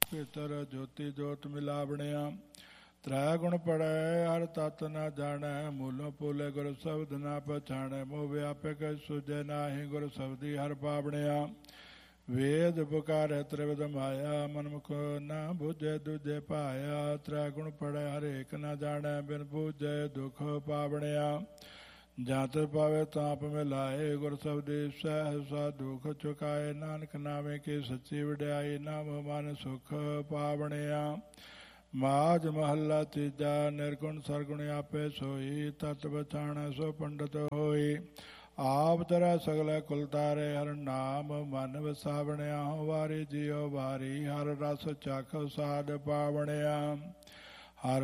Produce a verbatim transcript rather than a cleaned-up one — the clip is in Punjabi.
ਭੀਤਰ ਜੋਤੀ ਜੋਤ ਮਿਲਾਵਣਿਆ। ਤ੍ਰੈ ਗੁਣ ਪੜੈ ਹਰ ਤਤ ਨਾ ਜਾਣੈ, ਮੂਲੋਂ ਪੋਲੇ ਗੁਰ ਸ਼ਬਦ ਨਾ ਪਛਾਣੈ। ਮੋਹ ਵਿਆਪਕ ਸੁਝੈ ਨਾਹੀ, ਗੁਰ ਸ਼ਬਦੀ ਹਰ ਪਾਵਣਿਆ। ਵੇਦ ਪੁਕਾਰੈ ਤ੍ਰਿਵਿਧ ਮਾਇਆ, ਮਨਮੁਖ ਨਾ ਬੁਝੈ ਦੂਜੇ ਭਾਇਆ। ਤ੍ਰੈ ਗੁਣ ਪੜੈ ਹਰੇਕ ਨਾ ਜਾਣੈ, ਬਿਨ ਬੂਝੈ ਦੁਖ ਪਾਵਣਿਆ। ਜਾਂ ਤੇ ਪਾਵੇ ਤਾਪ ਮਿਲਾਏ, ਗੁਰ ਸ਼ਬਦੀ ਸਹਿਸਾ ਦੁਖ ਚੁਕਾਏ। ਨਾਨਕ ਨਾਮੇ ਕੀ ਸੱਚੀ ਵਡਿਆਈ, ਨਾਮ ਮਨ ਸੁਖ ਪਾਵਣਿਆ। ਮਾਝ ਮਹੱਲਾ ਤੀਜਾ। ਨਿਰਗੁਣ ਸਰਗੁਣ ਆਪੇ ਸੋਈ, ਤਤ ਬਚਾਣੈ ਸੋ ਪੰਡਤ ਹੋਈ। ਆਪ ਤਰਾ ਸਗਲਾ ਕੁਲ ਤਾਰੇ, ਹਰ ਨਾਮ ਮਨ ਵਸਾਵਣਿਆ। ਵਾਰੀ ਜੀਓ ਵਾਰੀ, ਹਰ ਰਸ ਚਖ ਸਾਧ ਪਾਵਣਿਆ।